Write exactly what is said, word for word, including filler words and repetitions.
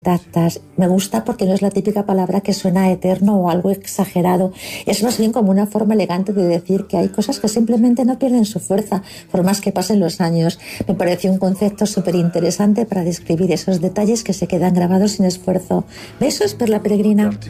intactas. Me gusta porque no es la típica palabra que suena eterno o algo exagerado. Es más bien como una forma elegante de decir que hay cosas que simplemente no pierden su fuerza por más que pasen los años. Me pareció un concepto súper interesante para describir esos detalles que se quedan grabados sin esfuerzo. Besos, Perla Peregrina.